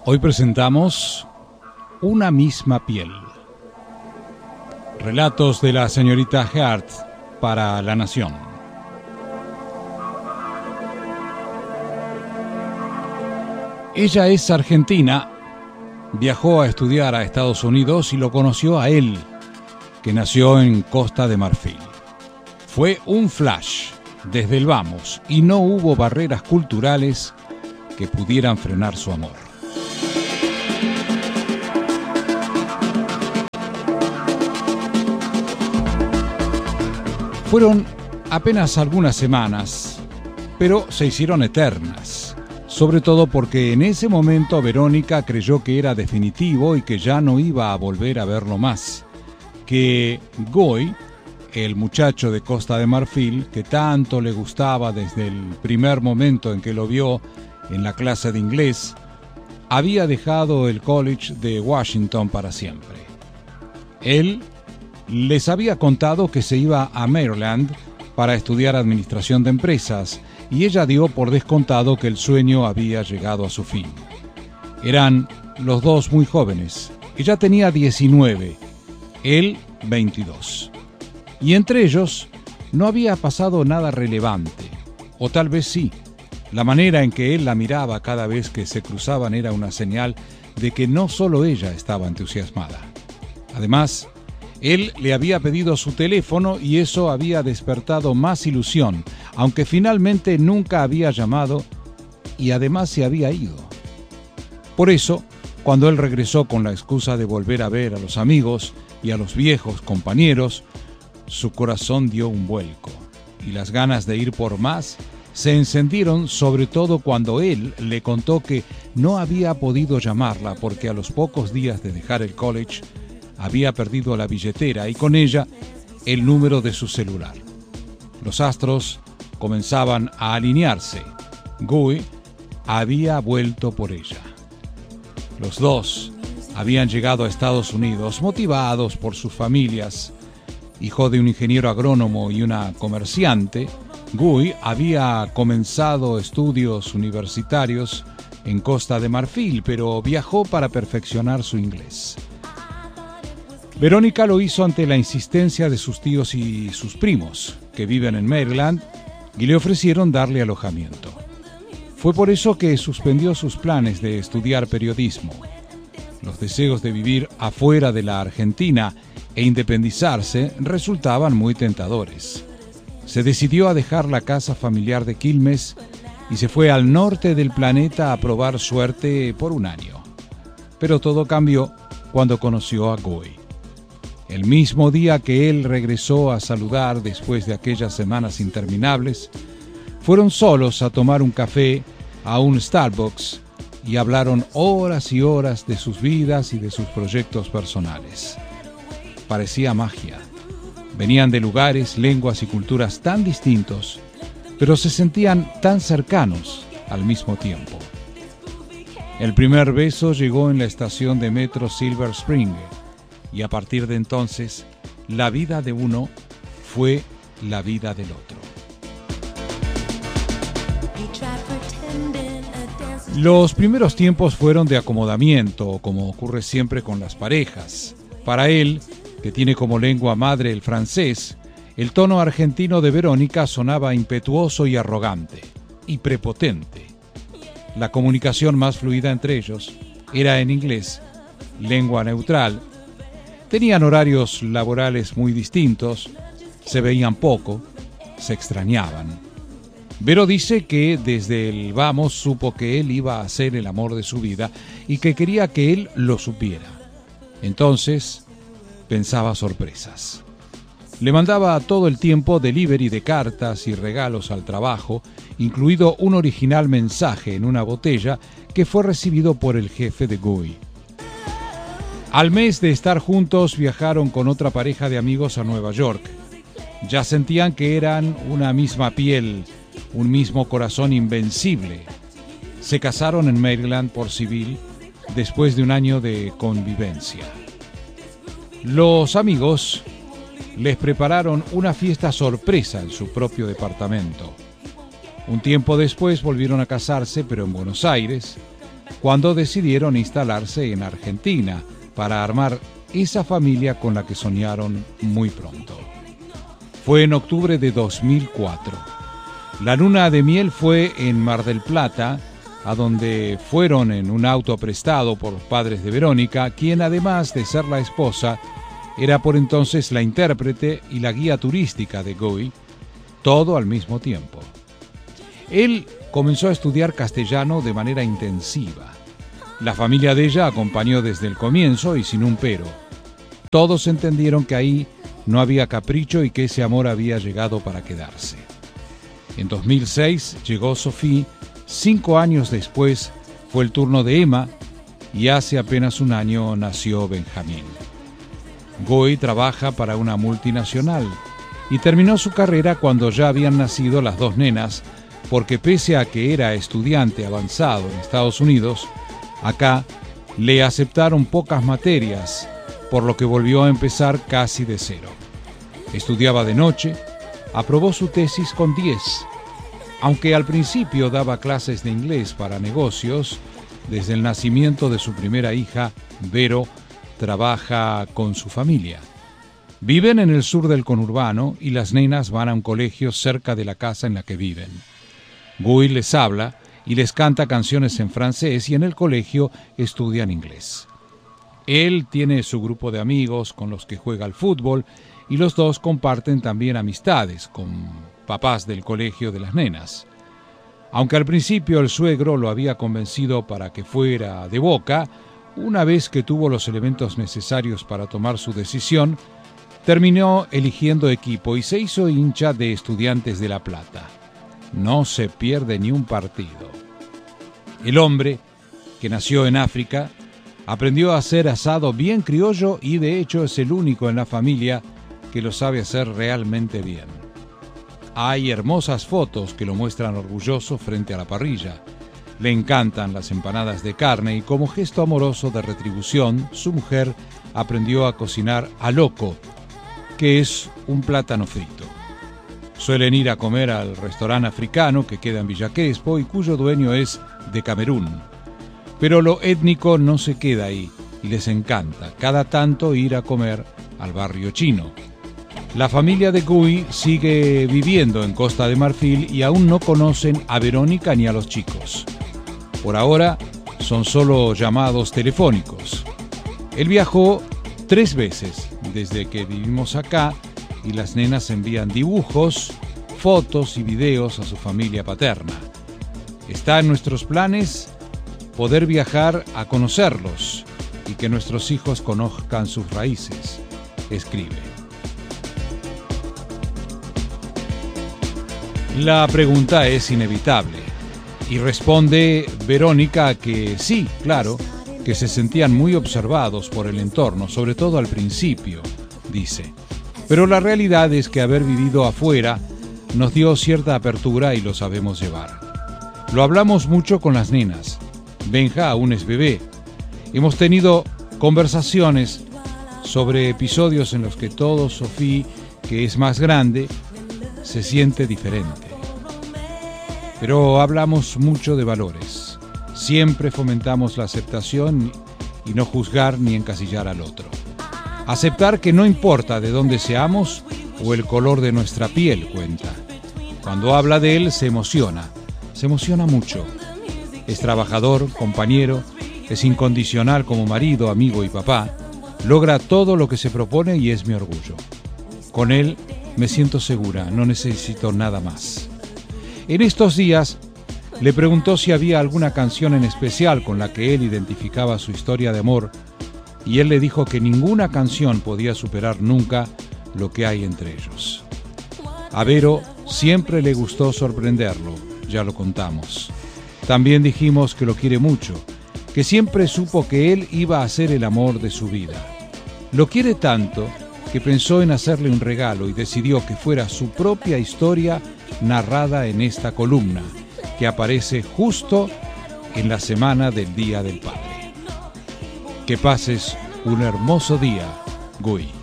Hoy presentamos Una misma piel. Relatos de la señorita Heard para La Nación. Ella es argentina, viajó a estudiar a Estados Unidos y lo conoció a él, que nació en Costa de Marfil. Fue un flash desde el vamos y no hubo barreras culturales que pudieran frenar su amor. Fueron apenas algunas semanas, pero se hicieron eternas, sobre todo porque en ese momento Verónica creyó que era definitivo y que ya no iba a volver a verlo más, que Guy, el muchacho de Costa de Marfil, que tanto le gustaba desde el primer momento en que lo vio en la clase de inglés, había dejado el college de Washington para siempre. Él les había contado que se iba a Maryland para estudiar administración de empresas y ella dio por descontado que el sueño había llegado a su fin. Eran los dos muy jóvenes. Ella tenía 19, él 22. Y entre ellos no había pasado nada relevante, o tal vez sí. La manera en que él la miraba cada vez que se cruzaban era una señal de que no solo ella estaba entusiasmada. Además, él le había pedido su teléfono y eso había despertado más ilusión, aunque finalmente nunca había llamado y además se había ido. Por eso, cuando él regresó con la excusa de volver a ver a los amigos y a los viejos compañeros, su corazón dio un vuelco y las ganas de ir por más se encendieron, sobre todo cuando él le contó que no había podido llamarla porque a los pocos días de dejar el college había perdido la billetera y con ella el número de su celular. Los astros comenzaban a alinearse. Guy había vuelto por ella. Los dos habían llegado a Estados Unidos motivados por sus familias. Hijo de un ingeniero agrónomo y una comerciante, Guy había comenzado estudios universitarios en Costa de Marfil, pero viajó para perfeccionar su inglés. Verónica lo hizo ante la insistencia de sus tíos y sus primos, que viven en Maryland, y le ofrecieron darle alojamiento. Fue por eso que suspendió sus planes de estudiar periodismo. Los deseos de vivir afuera de la Argentina e independizarse resultaban muy tentadores. Se decidió a dejar la casa familiar de Quilmes y se fue al norte del planeta a probar suerte por un año. Pero todo cambió cuando conoció a Guy. El mismo día que él regresó a saludar después de aquellas semanas interminables, fueron solos a tomar un café a un Starbucks y hablaron horas y horas de sus vidas y de sus proyectos personales. Parecía magia. Venían de lugares, lenguas y culturas tan distintos, pero se sentían tan cercanos al mismo tiempo. El primer beso llegó en la estación de metro Silver Spring, y a partir de entonces, la vida de uno fue la vida del otro. Los primeros tiempos fueron de acomodamiento, como ocurre siempre con las parejas. Para él, que tiene como lengua madre el francés, el tono argentino de Verónica sonaba impetuoso y arrogante, y prepotente. La comunicación más fluida entre ellos era en inglés, lengua neutral. Tenían horarios laborales muy distintos, se veían poco, se extrañaban. Vero dice que desde el vamos supo que él iba a ser el amor de su vida y que quería que él lo supiera. Entonces, pensaba sorpresas. Le mandaba todo el tiempo delivery de cartas y regalos al trabajo, incluido un original mensaje en una botella que fue recibido por el jefe de Guy. Al mes de estar juntos viajaron con otra pareja de amigos a Nueva York. Ya sentían que eran una misma piel, un mismo corazón invencible. Se casaron en Maryland por civil después de un año de convivencia. Los amigos les prepararon una fiesta sorpresa en su propio departamento. Un tiempo después volvieron a casarse, pero en Buenos Aires, cuando decidieron instalarse en Argentina para armar esa familia con la que soñaron muy pronto. Fue en octubre de 2004. La luna de miel fue en Mar del Plata, a donde fueron en un auto prestado por los padres de Verónica, quien además de ser la esposa, era por entonces la intérprete y la guía turística de Guy, todo al mismo tiempo. Él comenzó a estudiar castellano de manera intensiva. La familia de ella acompañó desde el comienzo y sin un pero. Todos entendieron que ahí no había capricho y que ese amor había llegado para quedarse. En 2006 llegó Sophie, 5 años después fue el turno de Emma y hace apenas un año nació Benjamín. Guy trabaja para una multinacional y terminó su carrera cuando ya habían nacido las 2 nenas, porque pese a que era estudiante avanzado en Estados Unidos, acá le aceptaron pocas materias, por lo que volvió a empezar casi de cero. Estudiaba de noche, aprobó su tesis con 10. Aunque al principio daba clases de inglés para negocios, desde el nacimiento de su primera hija, Vero, trabaja con su familia. Viven en el sur del conurbano y las nenas van a un colegio cerca de la casa en la que viven. Guy les habla y les canta canciones en francés y en el colegio estudian inglés. Él tiene su grupo de amigos con los que juega al fútbol y los dos comparten también amistades con papás del colegio de las nenas. Aunque al principio el suegro lo había convencido para que fuera de Boca, una vez que tuvo los elementos necesarios para tomar su decisión, terminó eligiendo equipo y se hizo hincha de Estudiantes de La Plata. No se pierde ni un partido. El hombre, que nació en África, aprendió a hacer asado bien criollo y de hecho es el único en la familia que lo sabe hacer realmente bien. Hay hermosas fotos que lo muestran orgulloso frente a la parrilla. Le encantan las empanadas de carne y como gesto amoroso de retribución, su mujer aprendió a cocinar aloco, que es un plátano frito. Suelen ir a comer al restaurante africano que queda en Villa Crespo y cuyo dueño es de Camerún. Pero lo étnico no se queda ahí y les encanta cada tanto ir a comer al barrio chino. La familia de Guy sigue viviendo en Costa de Marfil y aún no conocen a Verónica ni a los chicos. Por ahora son solo llamados telefónicos. Él viajó 3 veces desde que vivimos acá y las nenas envían dibujos, fotos y videos a su familia paterna. Está en nuestros planes poder viajar a conocerlos y que nuestros hijos conozcan sus raíces, escribe. La pregunta es inevitable y responde Verónica que sí, claro, que se sentían muy observados por el entorno, sobre todo al principio, dice. Pero la realidad es que haber vivido afuera nos dio cierta apertura y lo sabemos llevar. Lo hablamos mucho con las nenas. Benja aún es bebé. Hemos tenido conversaciones sobre episodios en los que todo Sophie, que es más grande, se siente diferente. Pero hablamos mucho de valores. Siempre fomentamos la aceptación y no juzgar ni encasillar al otro. Aceptar que no importa de dónde seamos o el color de nuestra piel, cuenta. Cuando habla de él se emociona mucho. Es trabajador, compañero, es incondicional como marido, amigo y papá. Logra todo lo que se propone y es mi orgullo. Con él me siento segura, no necesito nada más. En estos días le preguntó si había alguna canción en especial con la que él identificaba su historia de amor y él le dijo que ninguna canción podía superar nunca lo que hay entre ellos. A Vero siempre le gustó sorprenderlo, ya lo contamos. También dijimos que lo quiere mucho, que siempre supo que él iba a ser el amor de su vida. Lo quiere tanto que pensó en hacerle un regalo y decidió que fuera su propia historia narrada en esta columna, que aparece justo en la semana del Día del Padre. Que pases un hermoso día, Guy.